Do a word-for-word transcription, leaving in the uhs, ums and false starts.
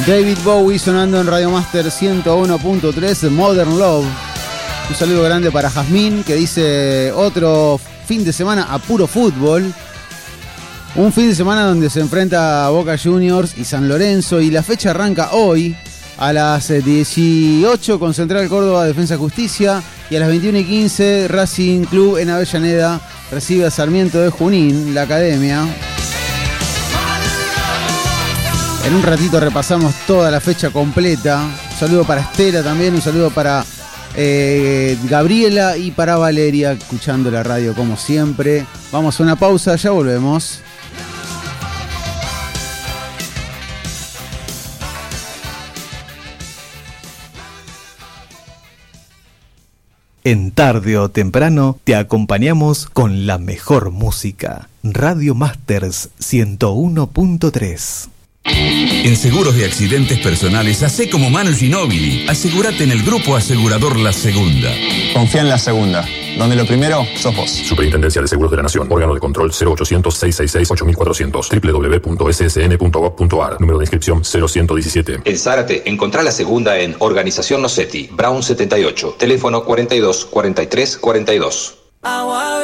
David Bowie sonando en Radio Master ciento uno punto tres, Modern Love. Un saludo grande para Jazmín, que dice otro fin de semana a puro fútbol. Un fin de semana donde se enfrenta a Boca Juniors y San Lorenzo, y la fecha arranca hoy a las dieciocho con Central Córdoba Defensa Justicia, y a las veintiuno y quince Racing Club en Avellaneda recibe a Sarmiento de Junín, la academia. En un ratito repasamos toda la fecha completa. Un saludo para Estela también, un saludo para eh, Gabriela y para Valeria, escuchando la radio como siempre. Vamos a una pausa, ya volvemos. En Tarde o Temprano te acompañamos con la mejor música. Radio Masters ciento uno punto tres. En seguros de accidentes personales, hacé como Manu Ginóbili. Asegúrate en el grupo asegurador La Segunda. Confía en La Segunda, donde lo primero sos vos. Superintendencia de Seguros de la Nación. Órgano de control cero ochocientos, seiscientos sesenta y seis, ocho mil cuatrocientos. doble u doble u doble u punto ese ese ene punto gov punto a r. Número de inscripción cero ciento diecisiete. En Zárate, encontrá La Segunda en Organización Nocetti, Brown setenta y ocho. Teléfono cuarenta y dos, cuarenta y tres, cuarenta y dos.